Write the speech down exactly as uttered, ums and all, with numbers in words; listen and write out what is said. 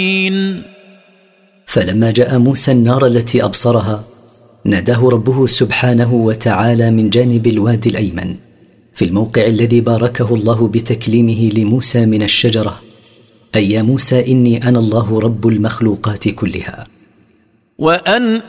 فلما جاء موسى النار التي أبصرها ناداه ربه سبحانه وتعالى من جانب الوادي الأيمن في الموقع الذي باركه الله بتكليمه لموسى من الشجرة: أي يا موسى إني أنا الله رب المخلوقات كلها. وأن